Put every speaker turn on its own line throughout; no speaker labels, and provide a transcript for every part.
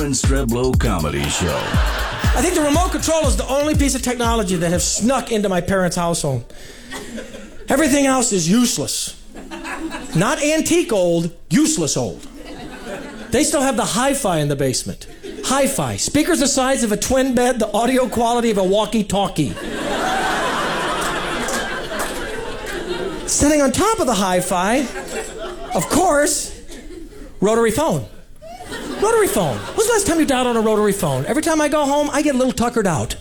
Kevin Streblow Comedy Show.
I think the remote control is the only piece of technology that has snuck into my parents' household. Everything else is useless. Not antique old, useless old. They still have the hi-fi in the basement. Hi-fi. Speakers the size of a twin bed, the audio quality of a walkie-talkie. Sitting on top of the hi-fi, of course, rotary phone. Rotary phone. When's the last time you dialed on a rotary phone? Every time I go home, I get a little tuckered out.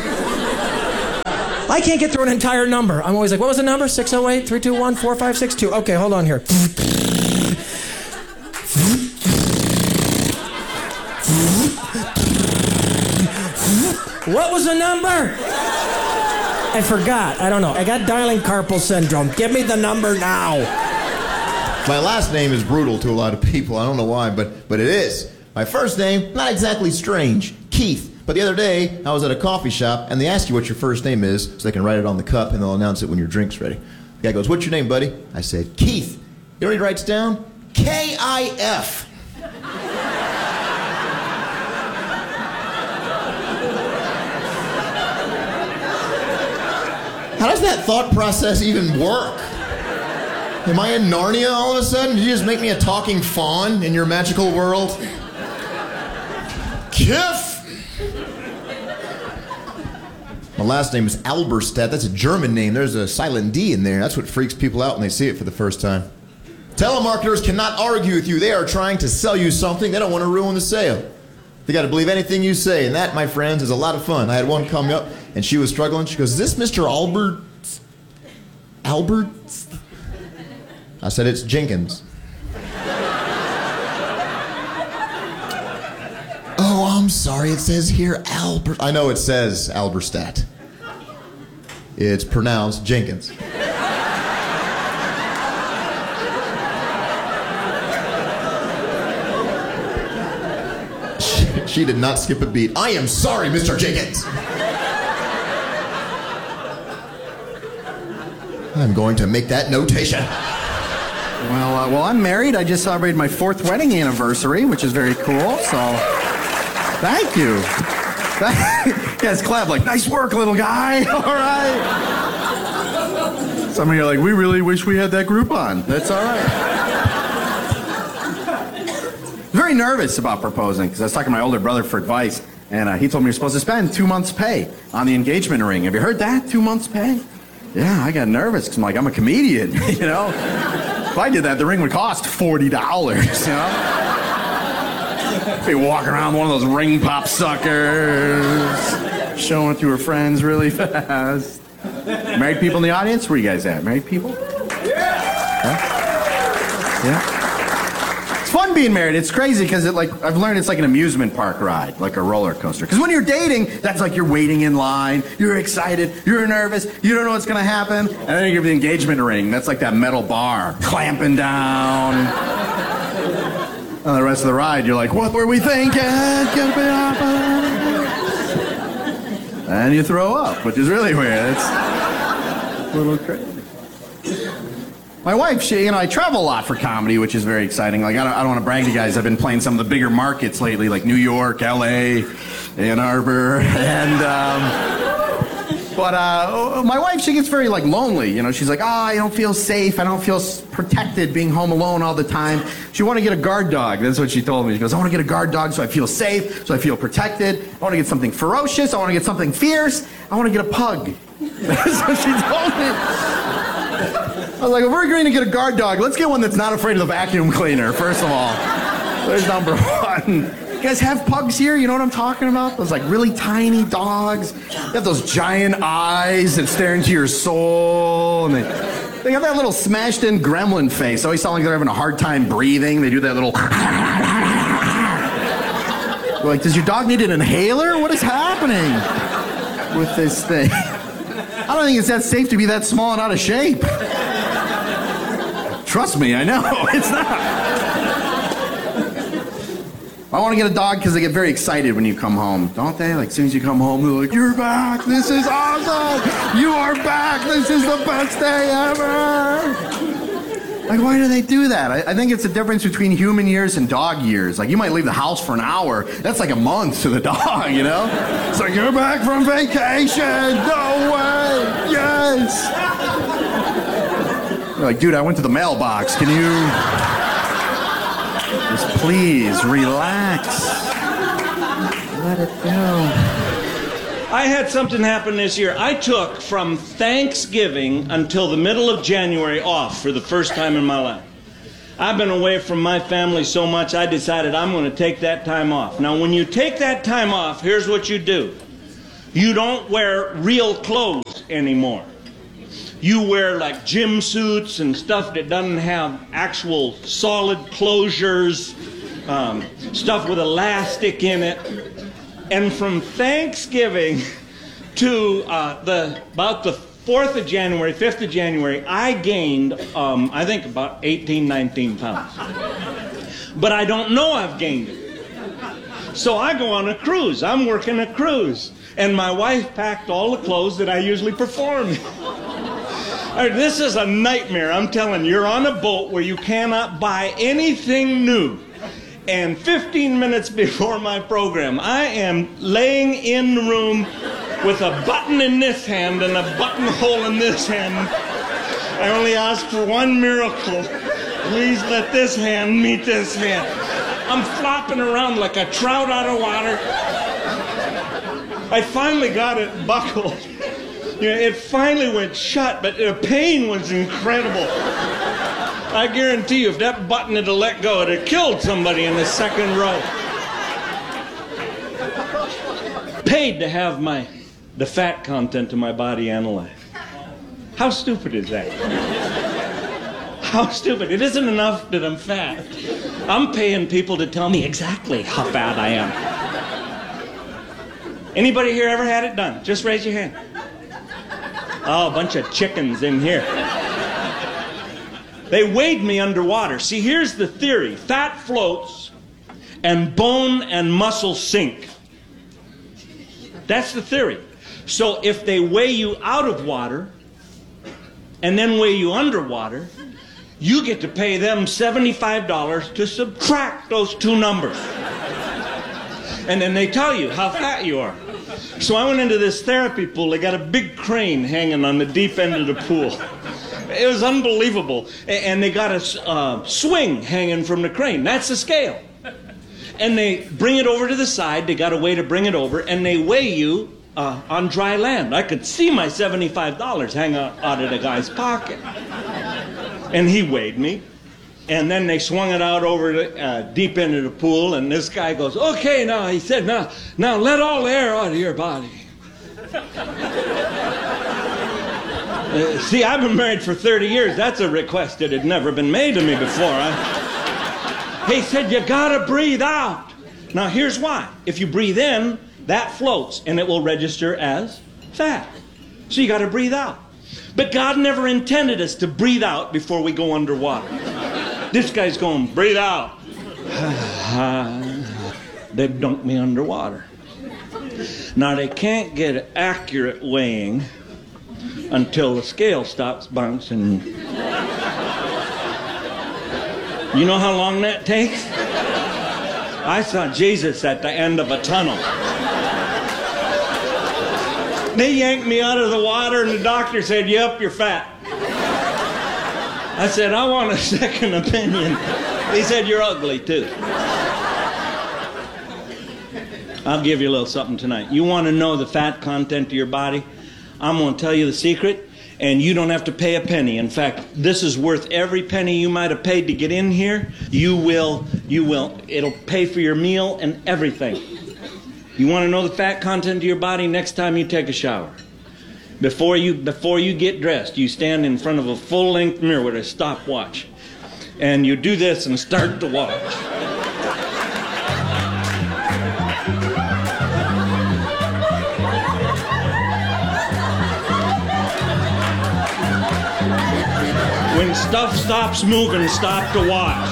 I can't get through an entire number. I'm always like, what was the number? 608-321-4562. Okay, hold on here. What was the number? I forgot. I don't know. I got dialing carpal syndrome. Give me the number now.
My last name is brutal to a lot of people. I don't know why, but it is. My first name, not exactly strange. Keith. But the other day, I was at a coffee shop, and they ask you what your first name is, so they can write it on the cup, and they'll announce it when your drink's ready. The guy goes, "What's your name, buddy?" I said, "Keith." You know what he writes down? K-I-F. How does that thought process even work? Am I in Narnia all of a sudden? Did you just make me a talking fawn in your magical world? Kiff! My last name is Alberstadt. That's a German name. There's a silent D in there. That's what freaks people out when they see it for the first time. Telemarketers cannot argue with you. They are trying to sell you something. They don't want to ruin the sale. They got to believe anything you say. And that, my friends, is a lot of fun. I had one come up, and she was struggling. She goes, "Is this Mr. Albert?" Albert? I said, "It's Jenkins." "Oh, I'm sorry. It says here Albert." I know it says Alberstadt. It's pronounced Jenkins. She did not skip a beat. "I am sorry, Mr. Jenkins." I'm going to make that notation.
Well, I'm married. I just celebrated my 4th wedding anniversary, which is very cool, so thank you. Guys clap like, "Nice work, little guy." All right. Some of you are like, "We really wish we had that Groupon." That's all right. Very nervous about proposing because I was talking to my older brother for advice, and he told me you're supposed to spend 2 months' pay on the engagement ring. Have you heard that? 2 months' pay? Yeah, I got nervous because I'm a comedian, you know? If I did that, the ring would cost $40, you know? Be walking around one of those ring pop suckers, showing it to her friends really fast. Married people in the audience? Where you guys at? Married people? Yeah. Yeah. It's fun being married. It's crazy because I've learned it's like an amusement park ride, like a roller coaster. Because when you're dating, that's like you're waiting in line, you're excited, you're nervous, you don't know what's gonna happen, and then you give the engagement ring. That's like that metal bar clamping down. And the rest of the ride, you're like, "What were we thinking? And you throw up, which is really weird. It's a little crazy. My wife, I travel a lot for comedy, which is very exciting. Like, I don't want to brag to you guys. I've been playing some of the bigger markets lately, like New York, L.A., Ann Arbor, and But my wife, she gets very lonely. She's like, I don't feel safe. I don't feel protected being home alone all the time. She want to get a guard dog. That's what she told me. She goes, I want to get a guard dog so I feel safe, so I feel protected. I want to get something ferocious. I want to get something fierce. I want to get a pug. That's what she told me. I was like, if we're agreeing to get a guard dog, let's get one that's not afraid of the vacuum cleaner, first of all. There's number one. You guys have pugs here? You know what I'm talking about? Those really tiny dogs. They have those giant eyes that stare into your soul. And they have that little smashed in gremlin face. They always sound like they're having a hard time breathing. They do that little... You're like, does your dog need an inhaler? What is happening with this thing? I don't think it's that safe to be that small and out of shape. Trust me, I know. It's not. I want to get a dog because they get very excited when you come home, don't they? As soon as you come home, they're like, you're back. This is awesome. You are back. This is the best day ever. Like, why do they do that? I think it's the difference between human years and dog years. Like, you might leave the house for an hour. That's like a month to the dog, you know? It's like, you're back from vacation. No way. Yes. You're like, dude, I went to the mailbox. Can you just please relax? Let it go.
I had something happen this year. I took from Thanksgiving until the middle of January off for the first time in my life. I've been away from my family so much, I decided I'm going to take that time off. Now, when you take that time off, here's what you do. You don't wear real clothes anymore. You wear like gym suits and stuff that doesn't have actual solid closures, stuff with elastic in it. And from Thanksgiving to about the 4th of January, 5th of January, I gained, I think, about 18, 19 pounds. But I don't know I've gained it. So I go on a cruise. I'm working a cruise. And my wife packed all the clothes that I usually perform in. This is a nightmare. I'm telling you, you're on a boat where you cannot buy anything new. And 15 minutes before my program, I am laying in the room with a button in this hand and a buttonhole in this hand. I only ask for one miracle. Please let this hand meet this hand. I'm flopping around like a trout out of water. I finally got it buckled. You know, it finally went shut, but the pain was incredible. I guarantee you, if that button had let go, it'd have killed somebody in the second row. Paid to have the fat content of my body analyzed. How stupid is that? How stupid. It isn't enough that I'm fat. I'm paying people to tell me exactly how fat I am. Anybody here ever had it done? Just raise your hand. Oh, a bunch of chickens in here. They weighed me underwater. See, here's the theory. Fat floats and bone and muscle sink. That's the theory. So if they weigh you out of water and then weigh you underwater, you get to pay them $75 to subtract those two numbers. And then they tell you how fat you are. So I went into this therapy pool. They got a big crane hanging on the deep end of the pool. It was unbelievable. And they got a swing hanging from the crane. That's the scale. And they bring it over to the side. They got a way to bring it over. And they weigh you on dry land. I could see my $75 hang out of the guy's pocket. And he weighed me. And then they swung it out over the deep end of the pool. And this guy goes, okay, now, he said, now let all the air out of your body. See, I've been married for 30 years. That's a request that had never been made to me before. He said, you gotta breathe out. Now, here's why. If you breathe in, that floats, and it will register as fat. So you gotta breathe out. But God never intended us to breathe out before we go underwater. This guy's going, breathe out. They've dunked me underwater. Now, they can't get accurate weighing until the scale stops bouncing. You know how long that takes? I saw Jesus at the end of a tunnel. They yanked me out of the water and the doctor said, yep, you're fat. I said, I want a second opinion. He said, you're ugly too. I'll give you a little something tonight. You want to know the fat content of your body? I'm going to tell you the secret, and you don't have to pay a penny. In fact, this is worth every penny you might have paid to get in here. It'll pay for your meal and everything. You want to know the fat content of your body? Next time you take a shower. Before you get dressed, you stand in front of a full-length mirror with a stopwatch. And you do this and start the watch. When stuff stops moving, stop to watch.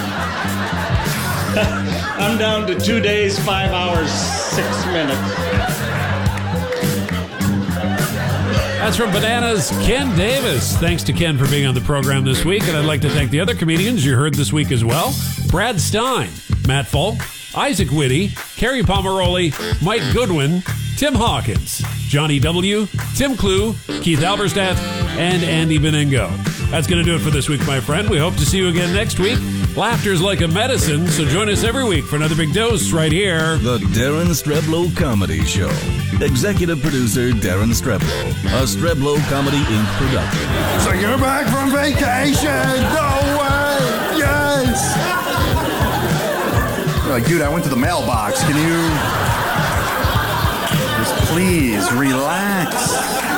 I'm down to 2 days, 5 hours, 6 minutes.
That's from Bananas, Ken Davis. Thanks to Ken for being on the program this week, and I'd like to thank the other comedians you heard this week as well. Brad Stein, Matt Falk, Isaac Whitty, Carrie Pomeroli, Mike Goodwin, Tim Hawkins, Johnny W., Tim Clue, Keith Alberstadt, and Andy Beningo. That's going to do it for this week, my friend. We hope to see you again next week. Laughter's like a medicine, so join us every week for another big dose right here.
The Darren Streblow Comedy Show. Executive producer Darren Streblow. A Streblow Comedy Inc. production.
So you're back from vacation? No way! Yes! You're like, dude, I went to the mailbox. Can you just please relax?